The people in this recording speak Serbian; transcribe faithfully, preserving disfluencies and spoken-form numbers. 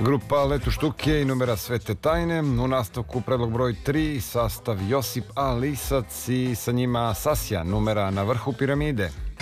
Grupa Letu štuke i numera Svete tajne. U nastavku predlog broj tri, sastav Josip A. Lisac i sa njima Sasja, numera Na vrhu piramide.